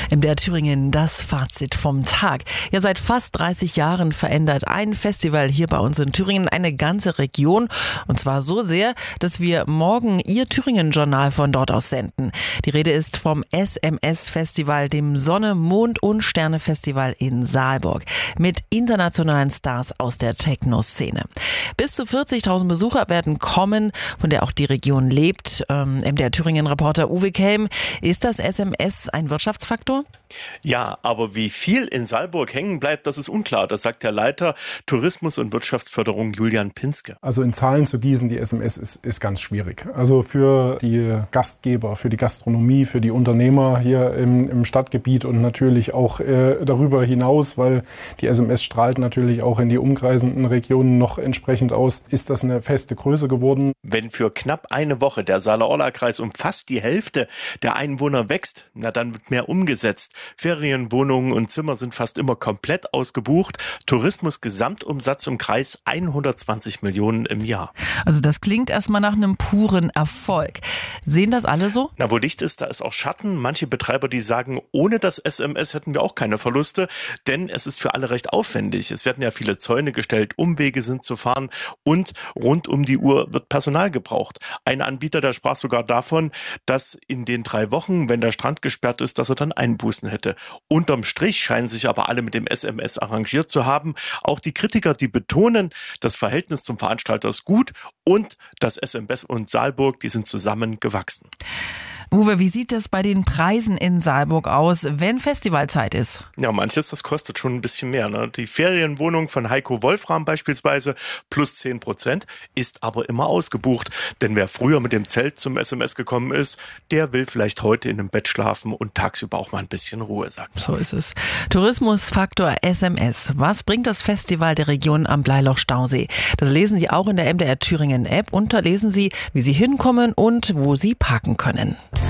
MDR Thüringen, das Fazit vom Tag. Ja, seit fast 30 Jahren verändert ein Festival hier bei uns in Thüringen eine ganze Region. Und zwar so sehr, dass wir morgen Ihr Thüringen-Journal von dort aus senden. Die Rede ist vom SMS-Festival, dem Sonne-, Mond- und Sterne-Festival in Saalburg. Mit internationalen Stars aus der Techno-Szene. Bis zu 40.000 Besucher werden kommen, von der auch die Region lebt. MDR Thüringen-Reporter Uwe Kelm, ist das SMS ein Wirtschaftsfaktor? Ja, aber wie viel in Saalburg hängen bleibt, das ist unklar. Das sagt der Leiter Tourismus- und Wirtschaftsförderung Julian Pinske. Also in Zahlen zu gießen, die SMS ist ganz schwierig. Also für die Gastgeber, für die Gastronomie, für die Unternehmer hier im Stadtgebiet und natürlich auch darüber hinaus, weil die SMS strahlt natürlich auch in die umkreisenden Regionen noch entsprechend aus, ist das eine feste Größe geworden. Wenn für knapp eine Woche der Saale-Orla-Kreis um fast die Hälfte der Einwohner wächst, na dann wird mehr umgesetzt. Ferienwohnungen und Zimmer sind fast immer komplett ausgebucht. Tourismus-Gesamtumsatz im Kreis 120 Millionen im Jahr. Also das klingt erstmal nach einem puren Erfolg. Sehen das alle so? Na, wo Licht ist, da ist auch Schatten. Manche Betreiber, die sagen, ohne das SMS hätten wir auch keine Verluste, denn es ist für alle recht aufwendig. Es werden ja viele Zäune gestellt, Umwege sind zu fahren und rund um die Uhr wird Personal gebraucht. Ein Anbieter, der sprach sogar davon, dass in den 3 Wochen, wenn der Strand gesperrt ist, dass er dann Einbußen hätte. Unterm Strich scheinen sich aber alle mit dem SMS arrangiert zu haben. Auch die Kritiker, die betonen, das Verhältnis zum Veranstalter ist gut und das SMS und Saalburg, die sind zusammen gewachsen. Uwe, wie sieht es bei den Preisen in Saalburg aus, wenn Festivalzeit ist? Ja, manches, das kostet schon ein bisschen mehr. Ne? Die Ferienwohnung von Heiko Wolfram beispielsweise plus 10%, ist aber immer ausgebucht. Denn wer früher mit dem Zelt zum SMS gekommen ist, der will vielleicht heute in einem Bett schlafen und tagsüber auch mal ein bisschen Ruhe, sagt So ist es. Tourismusfaktor SMS. Was bringt das Festival der Region am Bleiloch-Stausee? Das lesen Sie auch in der MDR Thüringen App und da lesen Sie, wie Sie hinkommen und wo Sie parken können.